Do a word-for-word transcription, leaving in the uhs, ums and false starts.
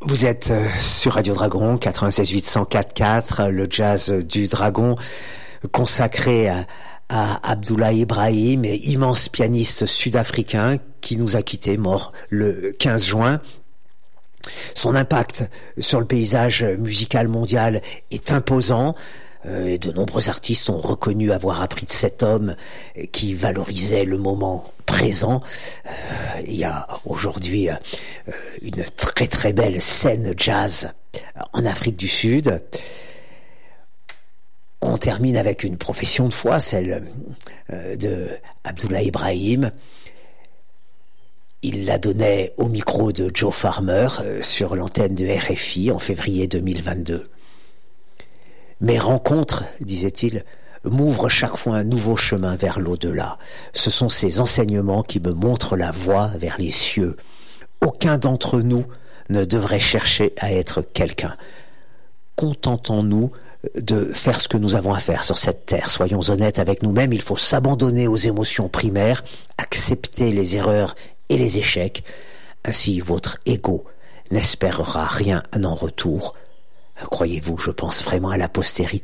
Vous êtes sur Radio Dragon, quatre-vingt-seize huit cent quatre quatre, le jazz du Dragon, consacré à, à Abdoulaye Ibrahim, immense pianiste sud-africain qui nous a quittés, mort le quinze juin. Son impact sur le paysage musical mondial est imposant. Et de nombreux artistes ont reconnu avoir appris de cet homme qui valorisait le moment présent. Euh, il y a aujourd'hui euh, une très très belle scène jazz en Afrique du Sud. On termine avec une profession de foi, celle euh, de Abdoulaye Ibrahim. Il la donnait au micro de Joe Farmer euh, sur l'antenne de R F I en février deux mille vingt-deux. Mes rencontres, disait-il, m'ouvrent chaque fois un nouveau chemin vers l'au-delà. Ce sont ces enseignements qui me montrent la voie vers les cieux. Aucun d'entre nous ne devrait chercher à être quelqu'un. Contentons-nous de faire ce que nous avons à faire sur cette terre. Soyons honnêtes avec nous-mêmes, il faut s'abandonner aux émotions primaires, accepter les erreurs et les échecs. Ainsi, votre ego n'espérera rien en retour. Croyez-vous, je pense vraiment à la postérité ?